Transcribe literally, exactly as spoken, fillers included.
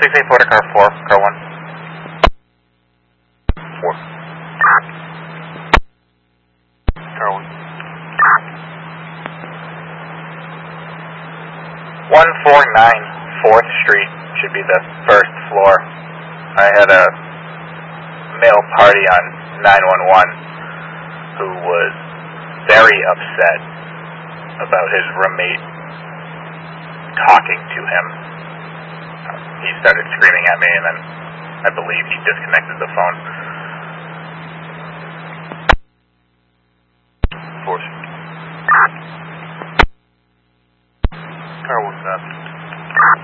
six eight four to car four, car one. four. Car one. one forty-nine fourth Street should be the first floor. I had a male party on nine one one who was very upset about his roommate talking to him. He started screaming at me, and then I believe he disconnected the phone.